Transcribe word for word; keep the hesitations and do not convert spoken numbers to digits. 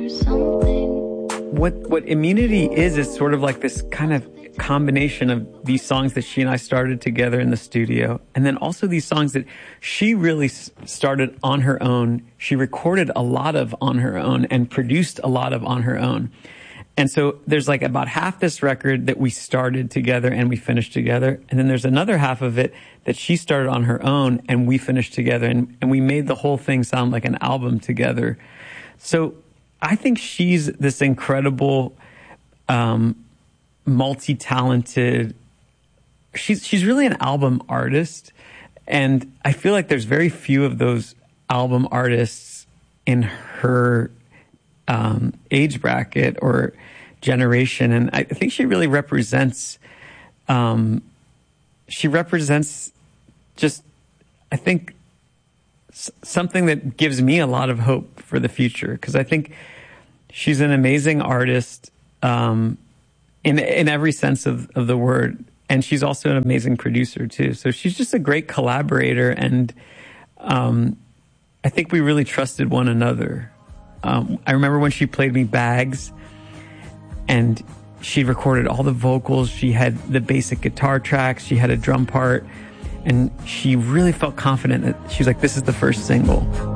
What what Immunity is is sort of like this kind of combination of these songs that she and I started together in the studio, and then also these songs that she really s- started on her own. She recorded a lot of on her own and produced a lot of on her own. And so there's like about half this record that we started together and we finished together. And then there's another half of it that she started on her own and we finished together. And, and we made the whole thing sound like an album together. So I think she's this incredible, um, multi-talented, she's, she's really an album artist. And I feel like there's very few of those album artists in her um, age bracket or generation. And I think she really represents, um, she represents just, I think, s- something that gives me a lot of hope for the future. Because I think she's an amazing artist um, in in every sense of, of the word. And she's also an amazing producer, too. So she's just a great collaborator. And um, I think we really trusted one another. Um, I remember when she played me Bags, and she recorded all the vocals. She had the basic guitar tracks. She had a drum part. And she really felt confident that she was like, this is the first single.